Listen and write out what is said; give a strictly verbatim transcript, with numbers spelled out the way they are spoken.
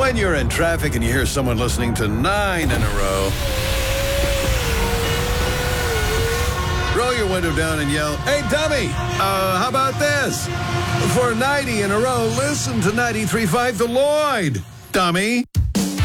When you're in traffic and you hear someone listening to nine in a row, roll your window down and yell, "Hey, dummy, uh, how about this? For ninety in a row, listen to ninety-three point five The Lloyd, dummy."